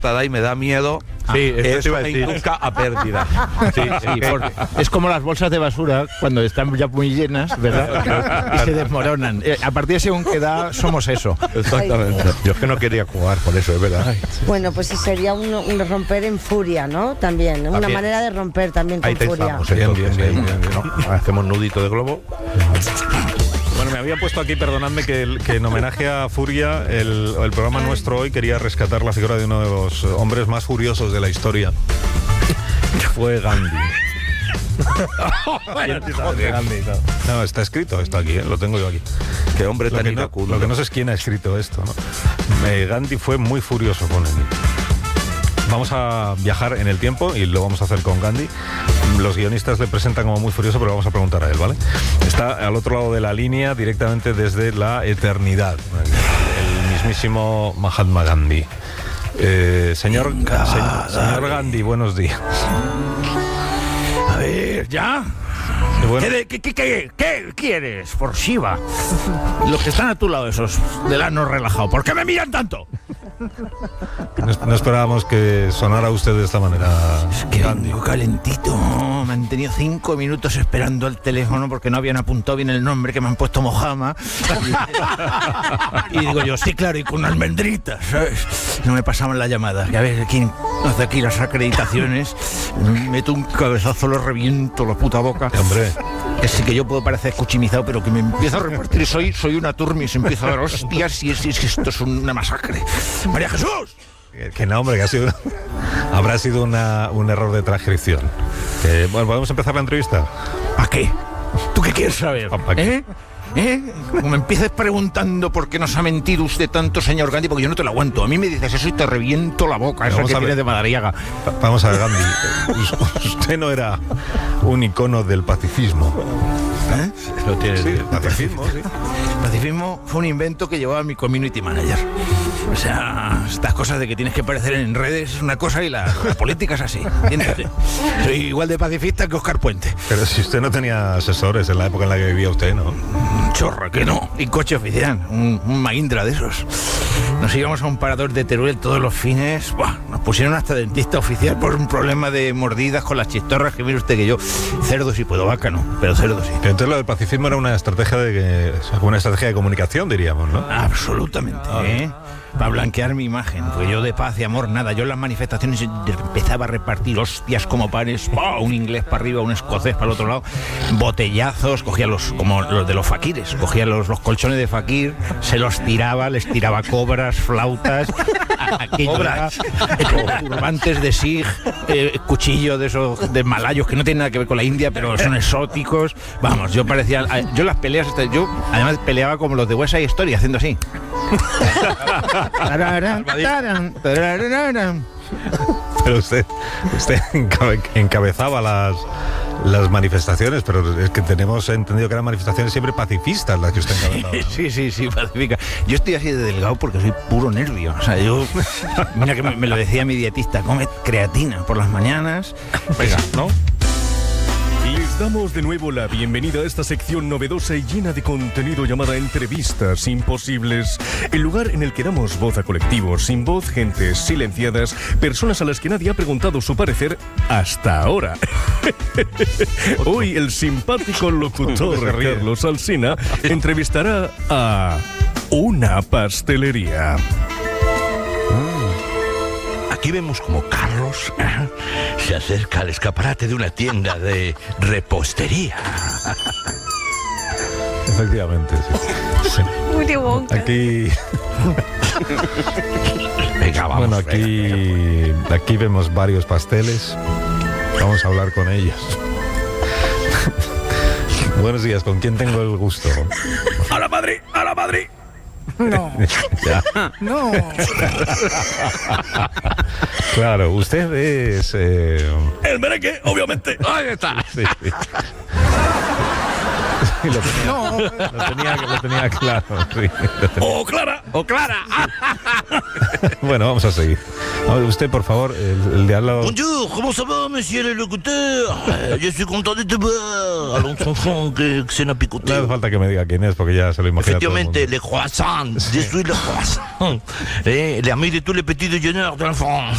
y me da miedo. Sí, eso me induzca a pérdida. Sí, es como las bolsas de basura cuando están ya muy llenas, ¿verdad? Y se desmoronan. A partir de según qué edad somos eso. Exactamente. Yo es que no quería jugar por eso, es verdad. Bueno, pues sería un romper en furia, ¿no? También, una manera de romper también con Ahí furia. tensamos, bien. ¿No? Hacemos nudito de globo. Bueno, me había puesto aquí, perdonadme, que en homenaje a Furia, el programa nuestro hoy quería rescatar la figura de uno de los hombres más furiosos de la historia. Fue Gandhi. No, está escrito esto aquí, lo tengo yo aquí. Qué hombre tan iracundo. Lo que no sé es quién ha escrito esto, ¿no? Gandhi fue muy furioso con él. Vamos a viajar en el tiempo y lo vamos a hacer con Gandhi. Los guionistas le presentan como muy furioso, pero vamos a preguntar a él, ¿vale? Está al otro lado de la línea, directamente desde la eternidad, el mismísimo Mahatma Gandhi. Señor Gandhi, buenos días. A ver, ¿ya? Bueno. ¿Qué quieres, por Shiva? Los que están a tu lado, esos del ano relajado, ¿por qué me miran tanto? No esperábamos que sonara usted de esta manera. Es que vengo calentito. Me han tenido 5 minutos esperando al teléfono porque no habían apuntado bien el nombre, que me han puesto Mojama. Y digo yo, sí, claro, y con almendritas, ¿sabes? No me pasaban las llamadas. Y a ver, ¿quién hace aquí las acreditaciones? Meto un cabezazo, lo reviento la puta boca. Hombre. Que sí que yo puedo parecer escuchimizado, pero que me empiezo a repartir. Soy una turmis, empiezo a dar hostias y es que esto es una masacre. ¡María Jesús! Que no, hombre, que habrá sido un error de transcripción. Bueno, ¿podemos empezar la entrevista? ¿Para qué? ¿Tú qué quieres saber? ¿Para qué? Como me empieces preguntando por qué nos ha mentido usted tanto, señor Gandhi, porque yo no te lo aguanto. A mí me dices eso y te reviento la boca, esa que tienes de Madariaga. Vamos a ver, Gandhi. Usted no era un icono del pacifismo. Lo tienes. Sí, el pacifismo, sí. El pacifismo fue un invento que llevaba mi community manager. O sea, estas cosas de que tienes que aparecer en redes es una cosa y la política es así. ¿Entiendes? Soy igual de pacifista que Óscar Puente. Pero si usted no tenía asesores en la época en la que vivía usted, ¿no? Chorra, que no. Y coche oficial, un Mahindra de esos. Nos íbamos a un parador de Teruel todos los fines. Buah, nos pusieron hasta dentista oficial por un problema de mordidas con las chistorras, que mire usted que yo, cerdo sí puedo, vaca no, pero cerdo sí. Entonces lo del pacifismo era una estrategia de comunicación, diríamos, ¿no? Absolutamente, para blanquear mi imagen, porque yo de paz y amor nada. Yo en las manifestaciones empezaba a repartir hostias como panes, un inglés para arriba, un escocés para el otro lado, botellazos, cogía como los de los faquires, cogía los colchones de faquir, se los tiraba, les tiraba cobras, flautas, turbantes de sig, cuchillo de esos de malayos que no tienen nada que ver con la India, pero son exóticos. Vamos, yo las peleas, yo además peleaba como los de West Side Story, haciendo así. Pero usted encabezaba las manifestaciones, pero es que tenemos entendido que eran manifestaciones siempre pacifistas las que usted encabezaba. Sí, pacífica. Yo estoy así de delgado porque soy puro nervio. O sea, mira que me lo decía mi dietista, come creatina por las mañanas. Venga, ¿no? Les damos de nuevo la bienvenida a esta sección novedosa y llena de contenido llamada Entrevistas Imposibles, el lugar en el que damos voz a colectivos sin voz, gentes silenciadas, personas a las que nadie ha preguntado su parecer hasta ahora. Hoy el simpático locutor Carlos Alsina entrevistará a una pastelería. Aquí vemos como Carlos se acerca al escaparate de una tienda de repostería. Efectivamente, sí. Willy Wonka. Aquí... Venga, vamos. Bueno, aquí vemos varios pasteles. Vamos a hablar con ellos. Buenos días, ¿con quién tengo el gusto? ¡A la Madrid! ¡A la Madrid! No. Ya. No. Claro, usted es... El merengue, obviamente. Ahí está. Sí. Sí, lo tenía claro. Sí, ¡Oh, Clara! ¡Oh, Clara! Bueno, vamos a seguir. A ver, usted, por favor, el de al lado... Bonjour, ¿cómo se va, monsieur le locuteur? Je suis content de te voir. Allons, enfant, que se n'a picoté. No hace falta que me diga quién es, porque ya se lo imagina Efectivamente, todo el le croissant. Je suis le croissant. L'ami de tous les petits déjeuners de la France.